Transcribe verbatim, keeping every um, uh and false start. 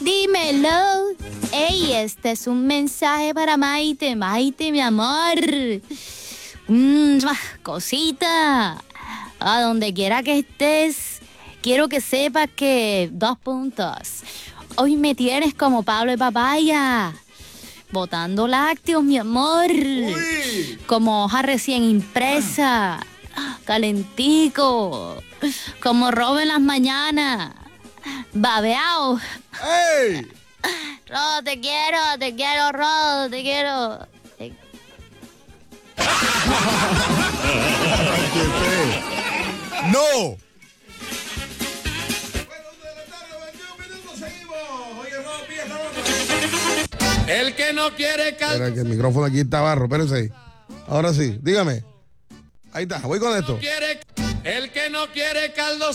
Dímelo. Ey, este es un mensaje para Maite. Maite, mi amor. Mm, cosita. A donde quiera que estés, quiero que sepas que... Dos puntos. Hoy me tienes como Pablo de Papaya. Botando lácteos, mi amor. Uy. Como hoja recién impresa. Calentico. Como robo en las mañanas. Babeao. ¡Ey! Rodo, te quiero, te quiero, Rodo, te quiero. Te... ¡No! El que no quiere caldo. Espera, que el micrófono aquí está barro, espérense ahí. Ahora sí, dígame. Ahí está, voy con esto. Quiere, el que no quiere caldo